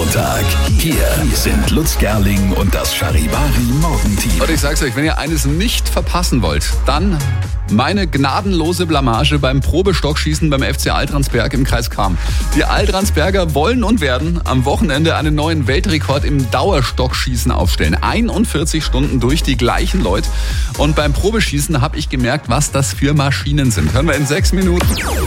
Montag. Hier sind Lutz Gerling und das Charivari Morgenteam. Und ich sag's euch, wenn ihr eines nicht verpassen wollt, dann meine gnadenlose Blamage beim Probestockschießen beim FC Altransberg im Kreis Cham. Die Altransberger wollen und werden am Wochenende einen neuen Weltrekord im Dauerstockschießen aufstellen. 41 Stunden durch die gleichen Leute. Und beim Probeschießen habe ich gemerkt, was das für Maschinen sind. Hören wir in 6 Minuten.